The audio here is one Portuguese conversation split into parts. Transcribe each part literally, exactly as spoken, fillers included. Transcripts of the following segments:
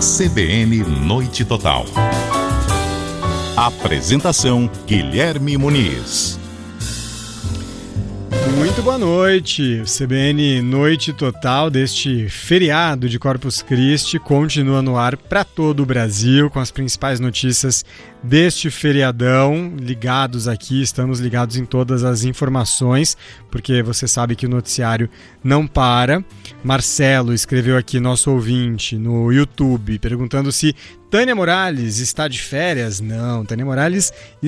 C B N Noite Total. Apresentação: Guilherme Muniz. Muito boa noite. O C B N Noite Total deste feriado de Corpus Christi continua no ar para todo o Brasil com as principais notícias deste feriadão. Ligados aqui, estamos ligados em todas as informações, porque você sabe que o noticiário não para. Marcelo escreveu aqui, nosso ouvinte, no YouTube, perguntando se Tânia Morales está de férias. Não, Tânia Morales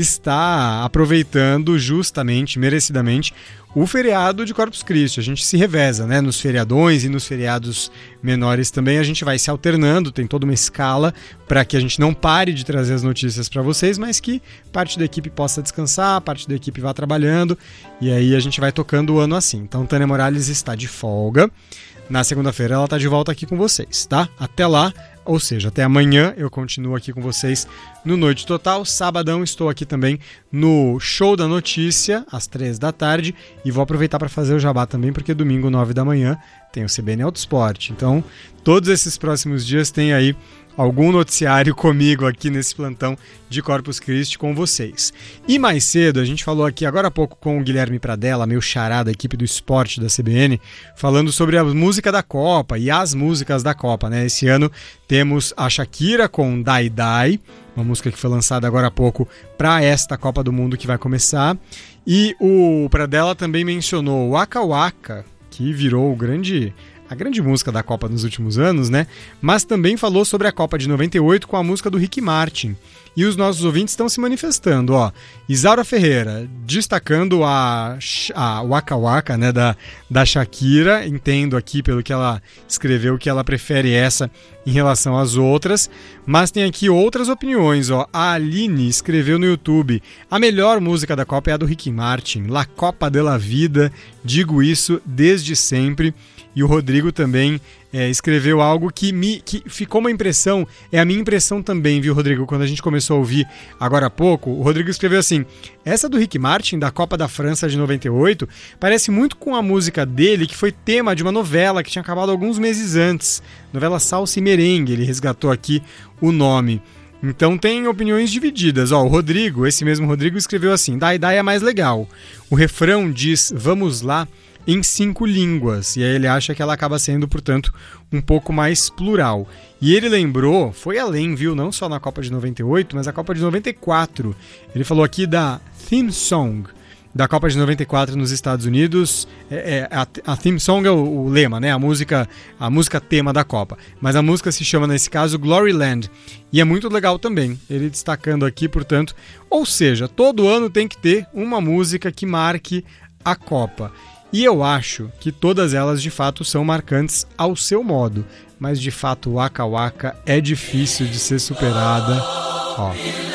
está aproveitando justamente, merecidamente, o feriado de Corpus Christi. A gente se reveza, né? Nos feriadões e nos feriados menores também a gente vai se alternando, tem toda uma escala para que a gente não pare de trazer as notícias para vocês, mas que parte da equipe possa descansar, parte da equipe vá trabalhando, e aí a gente vai tocando o ano assim. Então Tânia Morales está de folga. Na segunda-feira ela está de volta aqui com vocês, tá? Até lá, ou seja, até amanhã eu continuo aqui com vocês no Noite Total. Sabadão estou aqui também no Show da Notícia, às três da tarde, e vou aproveitar para fazer o jabá também, porque domingo, nove da manhã, tem o C B N Auto Esporte. Então, todos esses próximos dias tem aí algum noticiário comigo aqui nesse plantão de Corpus Christi com vocês. E mais cedo, a gente falou aqui agora há pouco com o Guilherme Pradella, meu xará da equipe do esporte da C B N, falando sobre a música da Copa e as músicas da Copa, né? Esse ano temos a Shakira com Dai Dai, uma música que foi lançada agora há pouco para esta Copa do Mundo que vai começar. E o Pradella também mencionou o Waka Waka, que virou o grande... a grande música da Copa nos últimos anos, né? Mas também falou sobre a Copa de noventa e oito com a música do Ricky Martin. E os nossos ouvintes estão se manifestando, ó. Isaura Ferreira, destacando a, a Waka Waka, né, da, da Shakira. Entendo aqui, pelo que ela escreveu, que ela prefere essa em relação às outras. Mas tem aqui outras opiniões, ó. A Aline escreveu no YouTube: a melhor música da Copa é a do Ricky Martin, La Copa de la Vida. Digo isso desde sempre. E o Rodrigo também é, escreveu algo que, me, que ficou uma impressão, é a minha impressão também, viu, Rodrigo? Quando a gente começou a ouvir agora há pouco, o Rodrigo escreveu assim: essa do Ricky Martin, da Copa da França de noventa e oito, parece muito com a música dele, que foi tema de uma novela que tinha acabado alguns meses antes, novela Salsa e Merengue, ele resgatou aqui o nome. Então tem opiniões divididas. Ó, o Rodrigo, esse mesmo Rodrigo, escreveu assim: Dai Dai é mais legal. O refrão diz vamos lá em cinco línguas, e aí ele acha que ela acaba sendo, portanto, um pouco mais plural. E ele lembrou, foi além, viu, não só na Copa de noventa e oito, mas a Copa de noventa e quatro. Ele falou aqui da theme song da Copa de noventa e quatro nos Estados Unidos. É, é, a, a theme song é o, o lema, né? A música, a música tema da Copa. Mas a música se chama, nesse caso, Gloryland. E é muito legal também. Ele destacando aqui, portanto, ou seja, todo ano tem que ter uma música que marque a Copa. E eu acho que todas elas, de fato, são marcantes ao seu modo. Mas, de fato, Waka Waka é difícil de ser superada. Ó.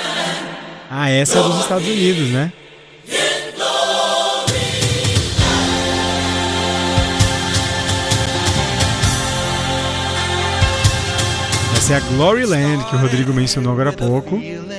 Ah, essa é dos Estados Unidos, né? Essa é a Gloryland, que o Rodrigo mencionou agora há pouco.